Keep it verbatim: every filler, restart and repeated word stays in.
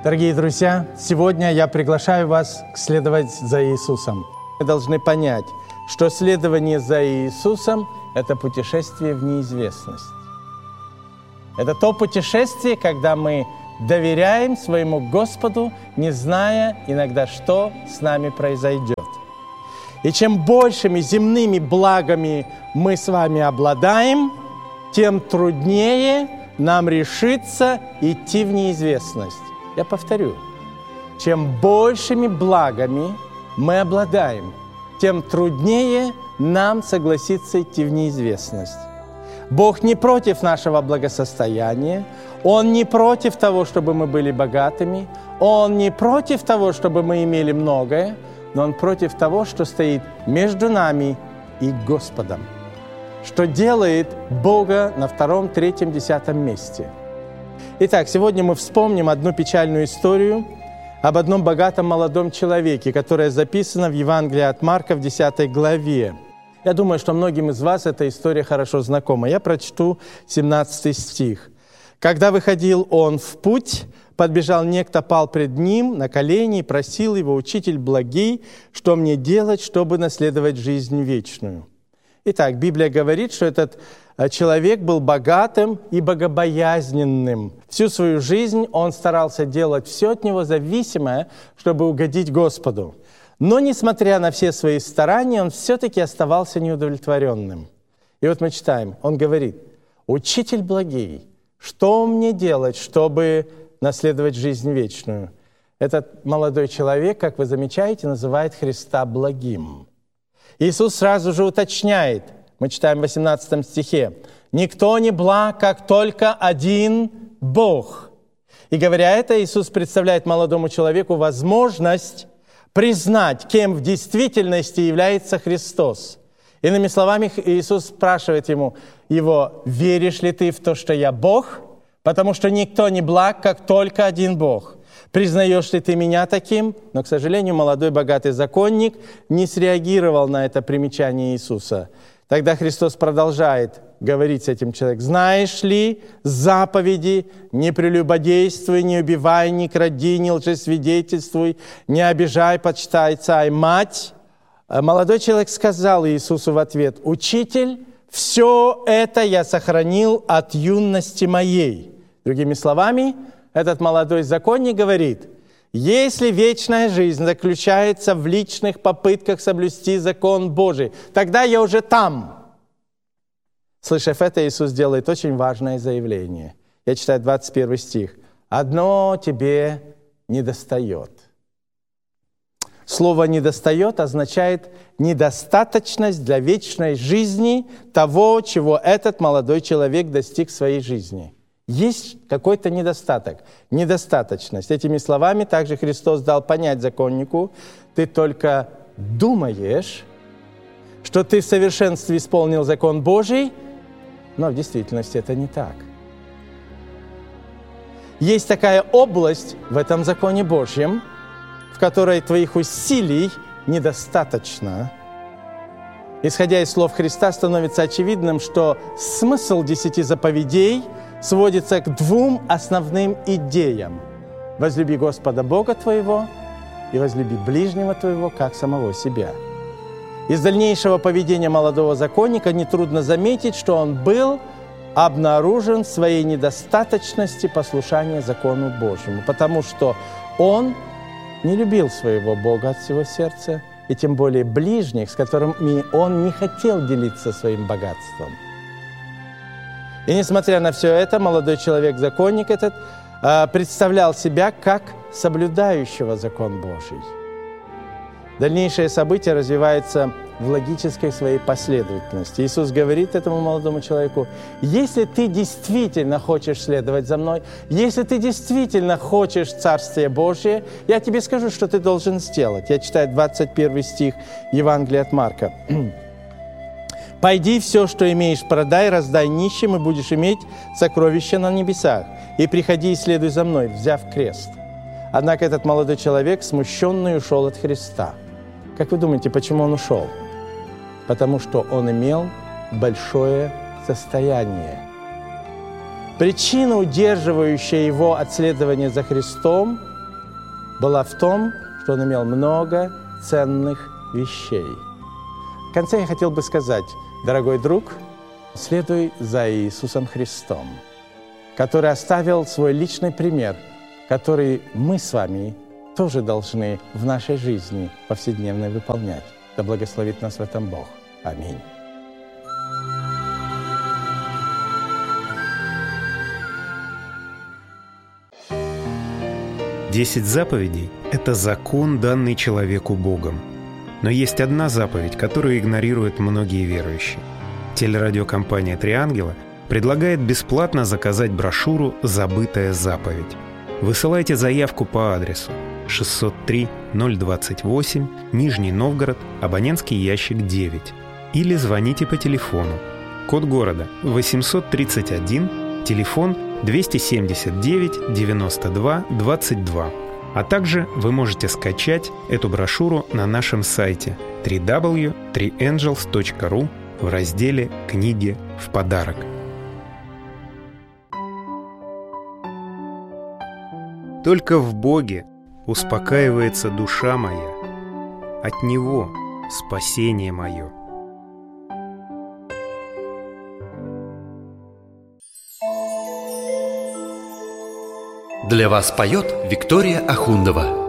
Дорогие друзья, сегодня я приглашаю вас следовать за Иисусом. Мы должны понять, что следование за Иисусом – это путешествие в неизвестность. Это то путешествие, когда мы доверяем своему Господу, не зная иногда, что с нами произойдет. И чем большими земными благами мы с вами обладаем, тем труднее нам решиться идти в неизвестность. Я повторю, чем большими благами мы обладаем, тем труднее нам согласиться идти в неизвестность. Бог не против нашего благосостояния, Он не против того, чтобы мы были богатыми, Он не против того, чтобы мы имели многое, но Он против того, что стоит между нами и Господом, что делает Бога на втором, третьем, десятом месте. Итак, сегодня мы вспомним одну печальную историю об одном богатом молодом человеке, которая записана в Евангелии от Марка в десятой главе. Я думаю, что многим из вас эта история хорошо знакома. Я прочту семнадцатый стих. «Когда выходил он в путь, подбежал некто, пал пред ним на колени и просил его: учитель благий, что мне делать, чтобы наследовать жизнь вечную?» Итак, Библия говорит, что этот человек был богатым и богобоязненным. Всю свою жизнь он старался делать все от него зависимое, чтобы угодить Господу. Но, несмотря на все свои старания, он все-таки оставался неудовлетворенным. И вот мы читаем, он говорит: «Учитель благий, что мне делать, чтобы наследовать жизнь вечную?» Этот молодой человек, как вы замечаете, называет Христа благим. Иисус сразу же уточняет, мы читаем в восемнадцатом стихе, «Никто не благ, как только один Бог». И говоря это, Иисус представляет молодому человеку возможность признать, кем в действительности является Христос. Иными словами, Иисус спрашивает ему, его: «Веришь ли ты в то, что я Бог? Потому что никто не благ, как только один Бог. Признаешь ли ты меня таким?» Но, к сожалению, молодой богатый законник не среагировал на это примечание Иисуса. Тогда Христос продолжает говорить с этим человеком: «Знаешь ли заповеди? Не прелюбодействуй, не убивай, не кради, не лжесвидетельствуй, не обижай, почитай отца и мать». Молодой человек сказал Иисусу в ответ: «Учитель, все это я сохранил от юности моей». Другими словами, этот молодой законник говорит: если вечная жизнь заключается в личных попытках соблюсти закон Божий, тогда я уже там. Слышав это, Иисус делает очень важное заявление. Я читаю двадцать первый стих. «Одно тебе недостает». Слово «недостает» означает недостаточность для вечной жизни того, чего этот молодой человек достиг в своей жизни. Есть какой-то недостаток, недостаточность. Этими словами также Христос дал понять законнику: ты только думаешь, что ты в совершенстве исполнил закон Божий, но в действительности это не так. Есть такая область в этом законе Божьем, в которой твоих усилий недостаточно. Исходя из слов Христа, становится очевидным, что смысл десяти заповедей сводится к двум основным идеям. «Возлюби Господа Бога твоего и возлюби ближнего твоего, как самого себя». Из дальнейшего поведения молодого законника нетрудно заметить, что он был обнаружен в своей недостаточности послушания закону Божьему, потому что он не любил своего Бога от всего сердца, и тем более ближних, с которыми он не хотел делиться своим богатством. И несмотря на все это, молодой человек-законник этот представлял себя как соблюдающего закон Божий. Дальнейшее событие развивается в логической своей последовательности. Иисус говорит этому молодому человеку: если ты действительно хочешь следовать за мной, если ты действительно хочешь Царствие Божие, я тебе скажу, что ты должен сделать. Я читаю двадцать первый стих Евангелия от Марка. «Пойди, все, что имеешь, продай, раздай нищим, и будешь иметь сокровища на небесах. И приходи и следуй за мной, взяв крест». Однако этот молодой человек, смущенный, ушел от Христа. Как вы думаете, почему он ушел? Потому что он имел большое состояние. Причина, удерживающая его от следования за Христом, была в том, что он имел много ценных вещей. В конце я хотел бы сказать, дорогой друг, следуй за Иисусом Христом, который оставил свой личный пример, который мы с вами тоже должны в нашей жизни повседневно выполнять. Да благословит нас в этом Бог. Аминь. Десять заповедей – это закон, данный человеку Богом. Но есть одна заповедь, которую игнорируют многие верующие. Телерадиокомпания «Три ангела» предлагает бесплатно заказать брошюру «Забытая заповедь». Высылайте заявку по адресу шестьсот три ноль двадцать восемь, Нижний Новгород, абонентский ящик девять. Или звоните по телефону. Код города восемьсот тридцать один, телефон двести семьдесят девять девяносто два двадцать два. А также вы можете скачать эту брошюру на нашем сайте дабл ю дабл ю дабл ю точка три энджелс точка ру в разделе «Книги в подарок». Только в Боге успокаивается душа моя, от Него спасение мое. Для вас поет Виктория Ахундова.